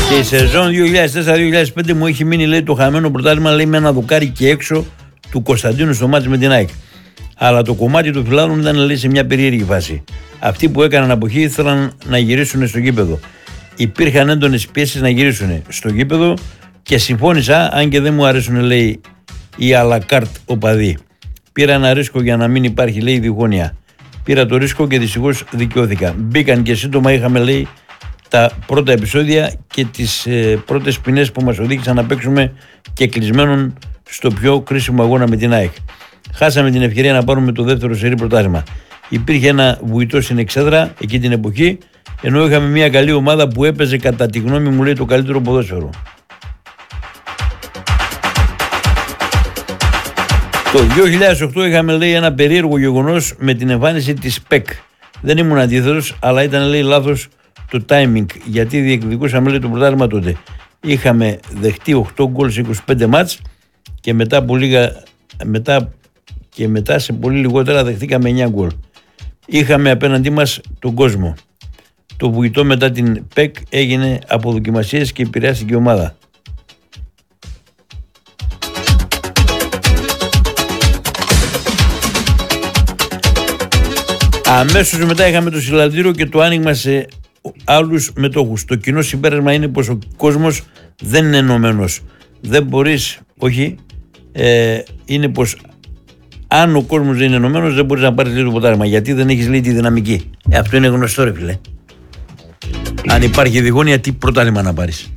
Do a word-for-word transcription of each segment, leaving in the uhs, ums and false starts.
Και η σεζόν δύο χιλιάδες τέσσερα δύο χιλιάδες πέντε μου έχει μείνει, λέει, το χαμένο πρωτάθλημα, λέει, με ένα δοκάρι και έξω του Κωνσταντίνου στο μάτς με την ΑΕΚ. Αλλά το κομμάτι του φιλάδων ήταν, λέει, σε μια περίεργη φάση. Αυτοί που έκαναν αποχή ήθελαν να γυρίσουν στο γήπεδο. Υπήρχαν έντονες πιέσεις να γυρίσουν στο γήπεδο και συμφώνησα, αν και δεν μου αρέσουν, λέει, οι αλακάρτ οπαδοί. Πήρα ένα ρίσκο για να μην υπάρχει, λέει, διχόνοια. Πήρα το ρίσκο και δυστυχώς δικαιώθηκα. Μπήκαν και σύντομα είχαμε, λέει, τα πρώτα επεισόδια και τις ε, πρώτες ποινές που μας οδήγησαν να παίξουμε και κλεισμένον στο πιο κρίσιμο αγώνα με την ΑΕΚ. Χάσαμε την ευκαιρία να πάρουμε το δεύτερο σερί πρωτάθλημα. Υπήρχε ένα βουητό στην εξέδρα εκεί την εποχή, ενώ είχαμε μια καλή ομάδα που έπαιζε, κατά τη γνώμη μου, λέει, το καλύτερο ποδόσφαιρο. Το δύο χιλιάδες οκτώ είχαμε, λέει, ένα περίεργο γεγονός με την εμφάνιση της ΠΕΚ. Δεν ήμουν αντίθετος, αλλά ήταν, λέει, λάθος το timing, γιατί διεκδικούσαμε, λέει, το πρωτάθλημα τότε. Είχαμε δεχτεί οκτώ γκολ σε είκοσι πέντε μάτς και μετά, που λίγα, μετά, και μετά σε πολύ λιγότερα δεχτήκαμε εννιά γκολ. Είχαμε απέναντί μας τον κόσμο. Το βουητό μετά την ΠΕΚ έγινε από δοκιμασίες και επηρεάστηκε η ομάδα. Αμέσως μετά είχαμε το συλλαλητήριο και το άνοιγμα σε άλλους μετόχους. Το κοινό συμπέρασμα είναι πως ο κόσμος δεν είναι ενωμένος. Δεν μπορείς, όχι, ε, είναι πως αν ο κόσμος δεν είναι ενωμένος δεν μπορείς να πάρεις, λέει, το ποτάρεμα, γιατί δεν έχεις, λέει, τη δυναμική. Ε, αυτό είναι γνωστό, ρε φίλε. Αν υπάρχει διχόνοια, τι πρωτάθλημα να πάρεις.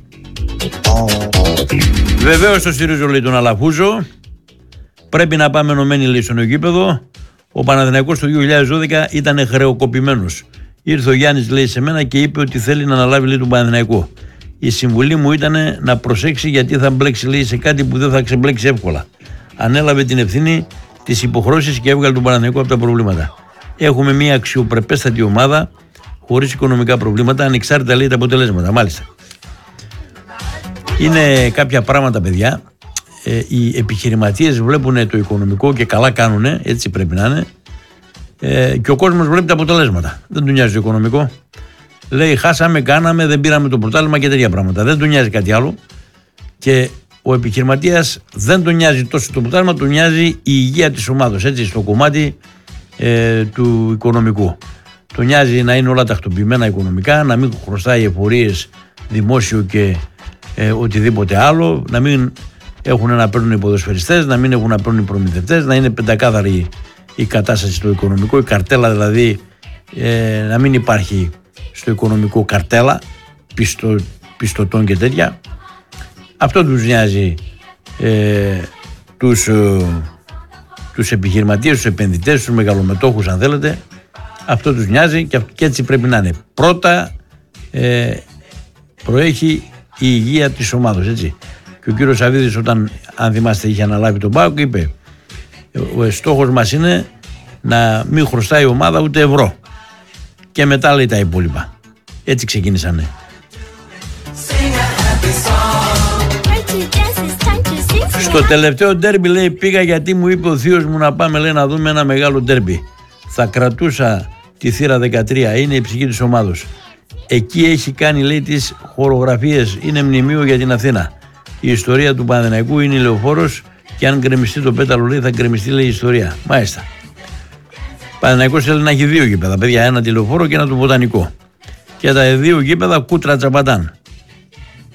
Βεβαίως το στηρίζω, λέει, τον Αλαφούζο. Πρέπει να πάμε ενωμένοι, λέει, στο γήπεδο. Ο Παναθηναϊκός το δύο χιλιάδες δώδεκα ήταν χρεοκοπημένος. Ήρθε ο Γιάννης, λέει, σε μένα και είπε ότι θέλει να αναλάβει, λέει, τον Παναθηναϊκό. Η συμβουλή μου ήταν να προσέξει, γιατί θα μπλέξει, λέει, σε κάτι που δεν θα ξεμπλέξει εύκολα. Ανέλαβε την ευθύνη, τις υποχρώσεις και έβγαλε τον Παναθηναϊκό από τα προβλήματα. Έχουμε μια αξιοπρεπέστατη ομάδα, χωρίς οικονομικά προβλήματα, ανεξάρτητα, λέει, τα αποτελέσματα. Μάλιστα. Είναι κάποια πράγματα, παιδιά. Ε, οι επιχειρηματίες βλέπουν το οικονομικό και καλά κάνουν, έτσι πρέπει να είναι. Ε, και ο κόσμος βλέπει τα αποτελέσματα. Δεν του νοιάζει το οικονομικό. Λέει, χάσαμε, κάναμε, δεν πήραμε το πρωτάθλημα και τέτοια πράγματα. Δεν του νοιάζει κάτι άλλο. Και ο επιχειρηματίας δεν του νοιάζει τόσο το πρωτάθλημα, του νοιάζει η υγεία της ομάδας, έτσι, στο κομμάτι ε, του οικονομικού. Του νοιάζει να είναι όλα τακτοποιημένα οικονομικά, να μην χρωστάει εφορίες δημόσιο και ε, οτιδήποτε άλλο, να μην έχουν να παίρνουν οι ποδοσφαιριστές, να μην έχουν να παίρνουν οι προμηθευτές, να είναι πεντακάθαρη η κατάσταση στο οικονομικό, η καρτέλα δηλαδή, ε, να μην υπάρχει στο οικονομικό καρτέλα, πιστο, πιστωτών και τέτοια. Αυτό τους νοιάζει ε, τους, ε, τους επιχειρηματίες, τους επενδυτές, τους μεγαλομετόχους, αν θέλετε. Αυτό τους νοιάζει και, και έτσι πρέπει να είναι. Πρώτα ε, προέχει η υγεία της ομάδας, έτσι. Και ο κύριος Σαββίδης, όταν, αν θυμάστε, είχε αναλάβει τον ΠΑΟΚ, είπε, ο στόχος μας είναι να μην χρωστάει η ομάδα ούτε ευρώ. Και μετά, λέει, τα υπόλοιπα. Έτσι ξεκίνησανε. Στο τελευταίο ντέρμπι, λέει, πήγα γιατί μου είπε ο θείος μου να πάμε, λέει, να δούμε ένα μεγάλο ντέρμπι. Θα κρατούσα τη θύρα δεκατρία, είναι η ψυχή της ομάδος. Εκεί έχει κάνει, λέει, τις χορογραφίες, είναι μνημείο για την Αθήνα. Η ιστορία του Παναθηναϊκού είναι Λεωφόρος και αν γκρεμιστεί το πέταλο, λέει, θα γκρεμιστεί, λέει, η ιστορία. Μάλιστα. Ο Παναθηναϊκός θέλει να έχει δύο γήπεδα, παιδιά, ένα τη Λεωφόρο και ένα του Βοτανικό. Και τα δύο γήπεδα κούτρα τσαπατάν.